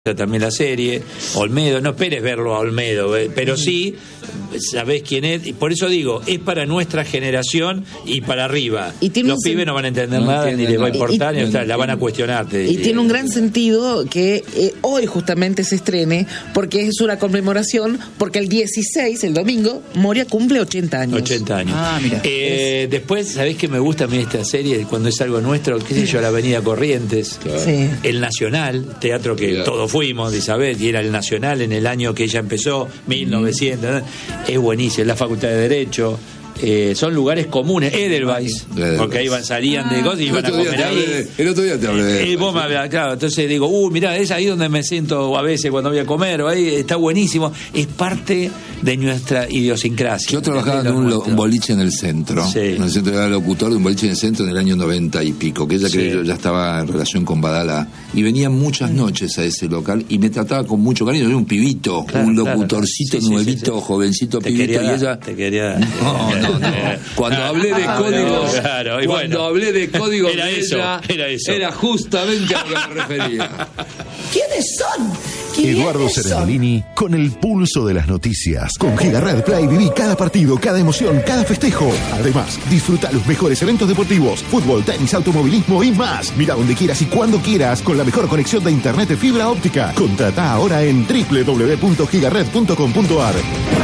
también la serie, Olmedo, no esperes verlo a Olmedo, pero sí sabés quién es, y por eso digo, es para nuestra generación y para arriba. Y los pibes no van a entender nada, ni les va a importar, la van a cuestionar. Tiene un gran sentido que hoy justamente se estrene, porque es una conmemoración, porque el 16, el domingo, Moria cumple 80 años. 80 años. Mira. Después, ¿sabés qué me gusta a mí esta serie? Cuando es algo nuestro, qué sé yo, la Avenida Corrientes, sí. El Nacional, teatro que todos fuimos, Isabel, y era el Nacional en el año que ella empezó, 1900, es buenísimo, la Facultad de Derecho. Son lugares comunes, Edelweiss, porque ahí salían de cosas y iban a comer ahí. El otro día te hablé de vos me hablás, claro, entonces digo, mirá, es ahí donde me siento a veces cuando voy a comer, ahí está buenísimo, es parte de nuestra idiosincrasia. Yo trabajaba en un boliche en el centro, en el centro, era locutor de un boliche en el centro en el año 90 y pico, que ella creo que yo ya estaba en relación con Badalá, y venía muchas noches a ese local y me trataba con mucho cariño, yo era un pibito, un locutorcito nuevito, jovencito, pibito, y ella... Te quería... No. Cuando hablé de códigos, hablé de códigos era de eso, ella, era justamente a lo que me refería. ¿Quiénes son? Eduardo Serenolini con el pulso de las noticias. Con Gigared Play viví cada partido, cada emoción, cada festejo. Además, disfruta los mejores eventos deportivos, fútbol, tenis, automovilismo y más. Mira donde quieras y cuando quieras con la mejor conexión de internet de fibra óptica. Contrata ahora en www.gigared.com.ar.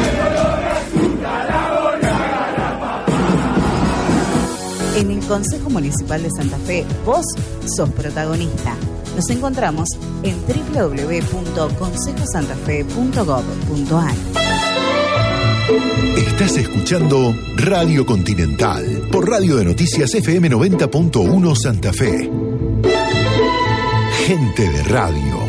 En el Consejo Municipal de Santa Fe, vos sos protagonista. Nos encontramos en www.consejosantafe.gov.ar. Estás escuchando Radio Continental por Radio de Noticias FM 90.1 Santa Fe. Gente de radio.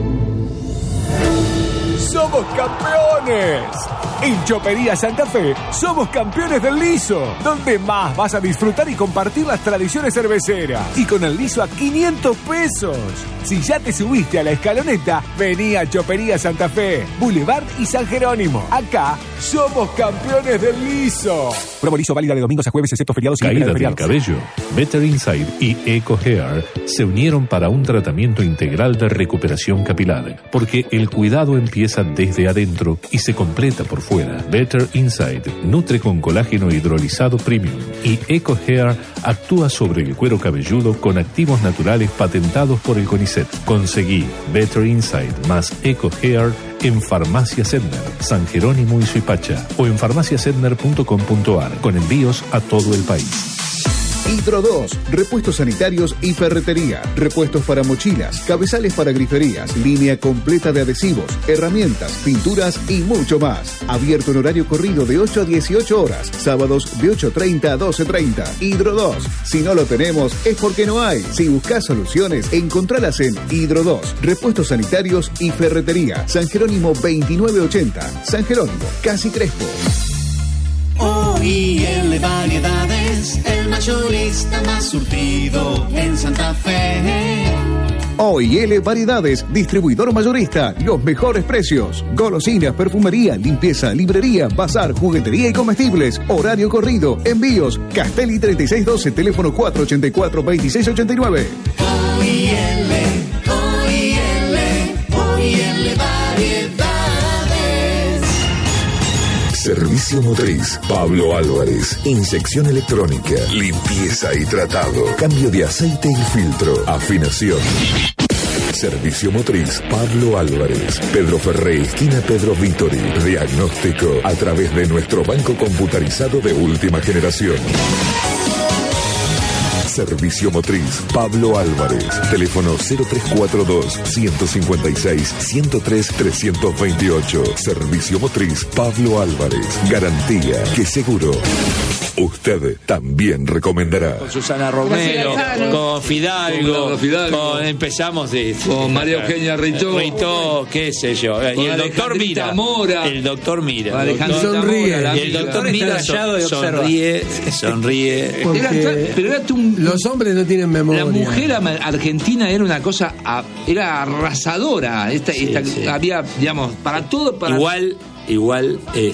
¡Somos campeones! En Chopería Santa Fe somos campeones del liso, donde más vas a disfrutar y compartir las tradiciones cerveceras. Y con el liso a 500 pesos. Si ya te subiste a la escaloneta, vení a Chopería Santa Fe, Boulevard y San Jerónimo. Acá somos campeones del liso. Promo liso válida de domingos a jueves, excepto feriados y caída del cabello. Better Inside y Eco Hair se unieron para un tratamiento integral de recuperación capilar, porque el cuidado empieza desde adentro y se completa por fuera. Better Inside nutre con colágeno hidrolizado premium y Eco Hair actúa sobre el cuero cabelludo con activos naturales patentados por el CONICET. Conseguí Better Inside más Eco Hair en Farmacia Sedner, San Jerónimo y Suipacha, o en farmaciasedner.com.ar, con envíos a todo el país. Hidro 2, repuestos sanitarios y ferretería, repuestos para mochilas, cabezales para griferías, línea completa de adhesivos, herramientas, pinturas y mucho más. Abierto en horario corrido de 8 a 18 horas, sábados de 8:30 a 12:30. Hidro 2, si no lo tenemos es porque no hay. Si buscas soluciones, encontralas en Hidro 2, repuestos sanitarios y ferretería, San Jerónimo 2980, San Jerónimo, Casi Crespo. OIL Variedades, el mayorista más surtido en Santa Fe. OIL Variedades, distribuidor mayorista, los mejores precios. Golosinas, perfumería, limpieza, librería, bazar, juguetería y comestibles. Horario corrido, envíos. Castelli 3612, teléfono 484-2689. OIL Variedades. Servicio motriz, Pablo Álvarez. Inyección electrónica, limpieza y tratado. Cambio de aceite y filtro. Afinación. Servicio motriz, Pablo Álvarez. Pedro Ferré, esquina Pedro Vítori. Diagnóstico a través de nuestro banco computarizado de última generación. Servicio motriz, Pablo Álvarez. Teléfono 0342-156-103-328. Servicio motriz, Pablo Álvarez. Garantía que seguro usted también recomendará. Con Susana Romero, con Fidalgo, empezamos con María Eugenia Reitó, qué sé yo. Y el doctor Mira. Mora. El doctor Mira. Sonríe. Y el doctor Mira sonríe. Pero los hombres no tienen memoria. La mujer argentina era una cosa, era arrasadora. Había, digamos, para todo. Igual,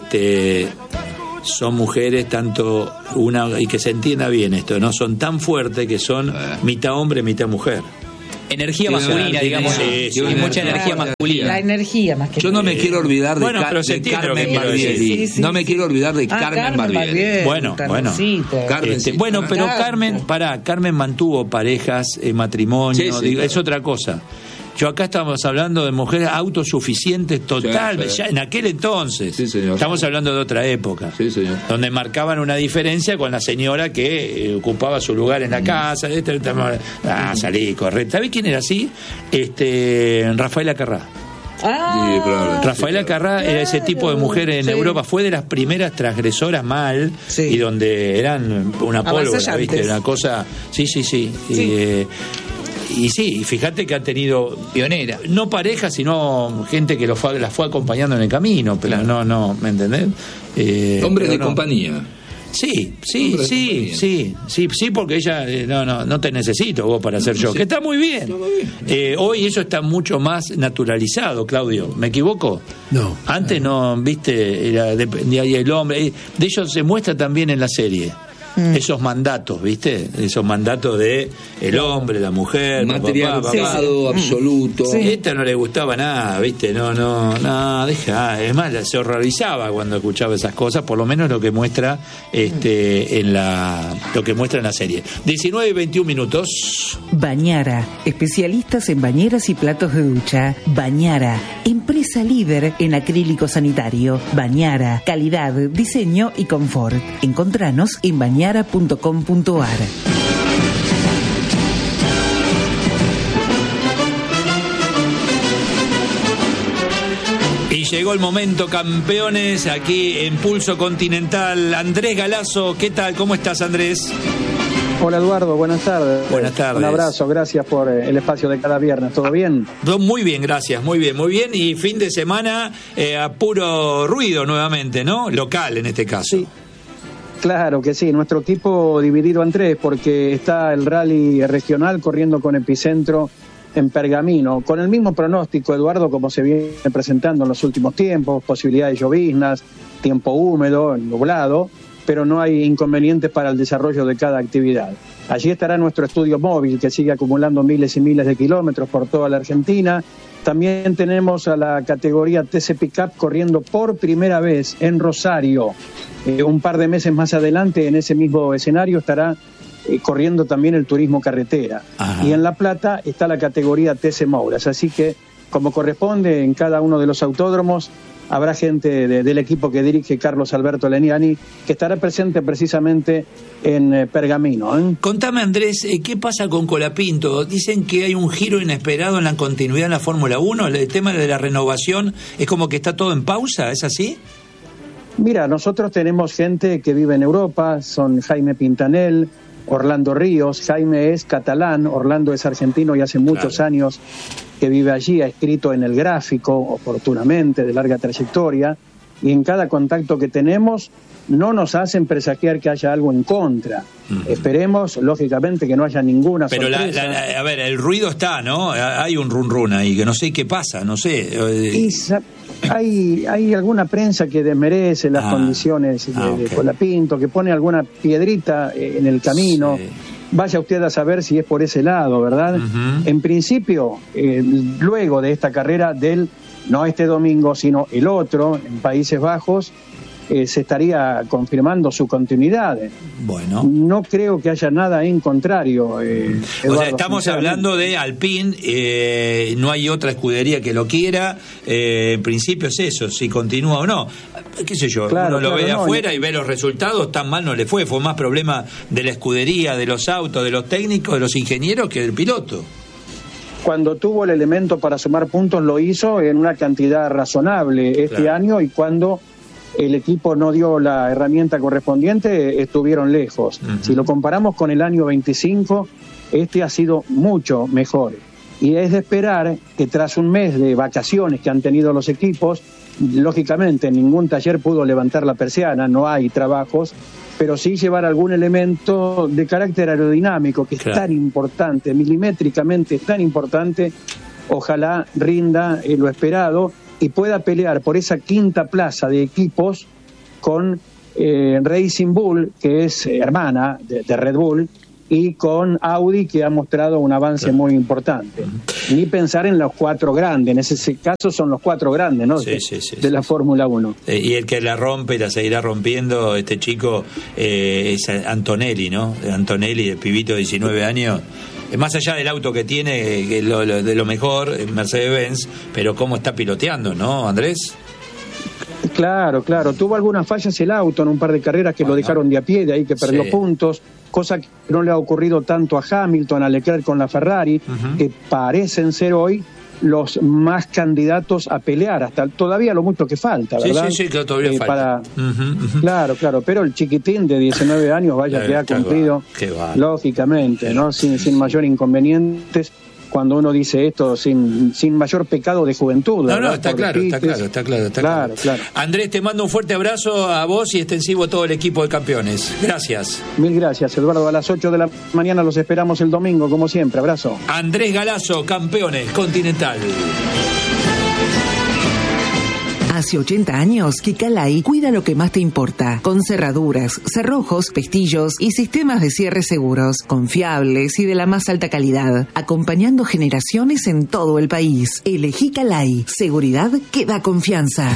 son mujeres tanto una, y que se entienda bien esto, no son tan fuertes que son mitad hombre, mitad mujer. energía masculina, digamos. Sí, hay mucha energía masculina. La energía más que yo no me quiero olvidar de Carmen Barbieri. No me quiero olvidar de Carmen Barbieri. Bueno. Pero Carmen mantuvo parejas, matrimonio, es otra cosa. Yo acá estamos hablando de mujeres autosuficientes total, ya en aquel entonces. Sí, señor. Estamos hablando de otra época. Sí, señor. Donde marcaban una diferencia con la señora que ocupaba su lugar en la casa. Salí, correcto. ¿Sabés quién era así? Rafaela Carrá. Rafaela Carrá era ese tipo de mujer en Europa, fue de las primeras transgresoras mal, y donde eran una pólvora, ¿viste? Una cosa. Sí. Y sí, fíjate que ha tenido pionera, no pareja, sino gente que las fue acompañando en el camino, pero no, ¿me entendés? Hombres de compañía. Sí, porque ella no te necesito vos para ser yo, que está muy bien. Hoy eso está mucho más naturalizado, Claudio, ¿me equivoco? No. Antes no, viste, dependía el hombre, de ellos se muestra también en la serie. Esos mandatos, ¿viste? Esos mandatos de el hombre, la mujer, materializado, absoluto. Esta no le gustaba nada, ¿viste? No, deja. Es más, se horrorizaba cuando escuchaba esas cosas, por lo menos lo que muestra lo que muestra en la serie. 19 y 21 minutos. Bañara, especialistas en bañeras y platos de ducha. Bañara, empresa líder en acrílico sanitario. Bañara, calidad, diseño y confort. Encontranos en bañara.com.ar. Y llegó el momento, campeones, aquí en Pulso Continental. Andrés Galazo, ¿qué tal? ¿Cómo estás, Andrés? Hola, Eduardo, buenas tardes. Buenas tardes. Un abrazo, gracias por el espacio de cada viernes. ¿Todo bien? Muy bien, gracias, muy bien. Y fin de semana a puro ruido nuevamente, ¿no? Local en este caso. Sí. Claro que sí, nuestro equipo dividido en tres, porque está el rally regional corriendo con epicentro en Pergamino, con el mismo pronóstico, Eduardo, como se viene presentando en los últimos tiempos, posibilidad de lloviznas, tiempo húmedo, nublado, pero no hay inconvenientes para el desarrollo de cada actividad. Allí estará nuestro estudio móvil, que sigue acumulando miles y miles de kilómetros por toda la Argentina. También tenemos a la categoría TC Pickup corriendo por primera vez en Rosario. Un par de meses más adelante, en ese mismo escenario, estará corriendo también el turismo carretera. Ajá. Y en La Plata está la categoría TC Mouras. Así que, como corresponde, en cada uno de los autódromos habrá gente del equipo que dirige Carlos Alberto Leniani, que estará presente precisamente en Pergamino. Contame, Andrés, ¿qué pasa con Colapinto? Dicen que hay un giro inesperado en la continuidad en la Fórmula 1. El tema de la renovación es como que está todo en pausa, ¿es así? Mira, nosotros tenemos gente que vive en Europa, son Jaime Pintanel, Orlando Ríos. Jaime es catalán, Orlando es argentino y hace muchos años que vive allí, ha escrito en El Gráfico, oportunamente, de larga trayectoria, y en cada contacto que tenemos no nos hacen presagiar que haya algo en contra. Esperemos, lógicamente, que no haya ninguna sorpresa. Pero, a ver, el ruido está, ¿no? Hay un run ahí, que no sé qué pasa, no sé. Hay alguna prensa que desmerece las condiciones de Colapinto, que pone alguna piedrita en el camino. Sí. Vaya usted a saber si es por ese lado, ¿verdad? En principio, luego de esta carrera no este domingo, sino el otro, en Países Bajos, se estaría confirmando su continuidad. Bueno. No creo que haya nada en contrario. Eduardo, o sea, estamos hablando de Alpine, no hay otra escudería que lo quiera. En principio es eso, si continúa o no. ¿Qué sé yo? Uno lo ve de afuera y ve los resultados, tan mal no le fue. Fue más problema de la escudería, de los autos, de los técnicos, de los ingenieros que del piloto. Cuando tuvo el elemento para sumar puntos lo hizo en una cantidad razonable este año, y cuando el equipo no dio la herramienta correspondiente, estuvieron lejos. Si lo comparamos con el año 25, este ha sido mucho mejor. Y es de esperar que tras un mes de vacaciones que han tenido los equipos, lógicamente ningún taller pudo levantar la persiana, no hay trabajos, pero sí llevar algún elemento de carácter aerodinámico, que es tan importante, milimétricamente tan importante. Ojalá rinda lo esperado y pueda pelear por esa quinta plaza de equipos con Racing Bull, que es hermana de Red Bull, y con Audi, que ha mostrado un avance muy importante. Ni pensar en los 4 grandes, en ese caso son los 4 grandes, ¿no? De la Fórmula 1. Y el que la rompe y la seguirá rompiendo, este chico, es Antonelli, ¿no? Antonelli, el pibito de 19 años. Más allá del auto que tiene, que de lo mejor, Mercedes-Benz, pero cómo está piloteando, ¿no, Andrés? Claro. Tuvo algunas fallas el auto en un par de carreras que lo dejaron de a pie, de ahí que perdió puntos, cosa que no le ha ocurrido tanto a Hamilton, a Leclerc con la Ferrari, que parecen ser hoy los más candidatos a pelear, hasta todavía lo mucho que falta, ¿verdad? Sí, claro, todavía falta. Claro, pero el chiquitín de 19 años, vaya que ha cumplido, lógicamente, ¿no? Sin mayor inconvenientes. Cuando uno dice esto sin mayor pecado de juventud. No, está claro. Andrés, te mando un fuerte abrazo a vos y extensivo a todo el equipo de campeones. Gracias. Mil gracias, Eduardo. A las 8 de la mañana los esperamos el domingo, como siempre. Abrazo. Andrés Galazo, Campeones Continental. Hace 80 años que Calai cuida lo que más te importa, con cerraduras, cerrojos, pestillos y sistemas de cierre seguros, confiables y de la más alta calidad, acompañando generaciones en todo el país. Elegí Calai, seguridad que da confianza.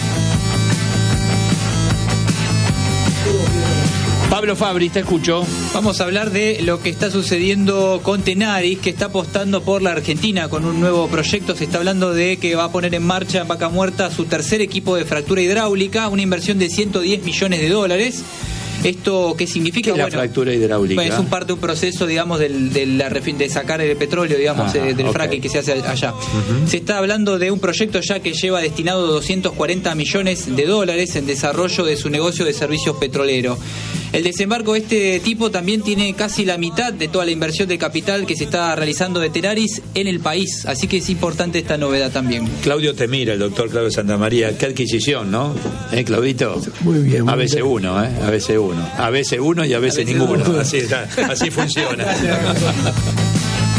Pablo Fabri, te escucho. Vamos a hablar de lo que está sucediendo con Tenaris, que está apostando por la Argentina con un nuevo proyecto. Se está hablando de que va a poner en marcha en Vaca Muerta su tercer equipo de fractura hidráulica, una inversión de $110 millones. ¿Esto qué significa? ¿Qué es la fractura hidráulica? Es un parte de un proceso, digamos, de sacar el petróleo, digamos, del fracking que se hace allá. Se está hablando de un proyecto ya que lleva destinado $240 millones en desarrollo de su negocio de servicios petroleros. El desembarco de este tipo también tiene casi la mitad de toda la inversión de capital que se está realizando de Tenaris en el país, así que es importante esta novedad también. Claudio te mira, el doctor Claudio Santamaría, qué adquisición, ¿no? Claudito? Muy bien. A veces uno, a veces uno y a veces ninguno. Así funciona.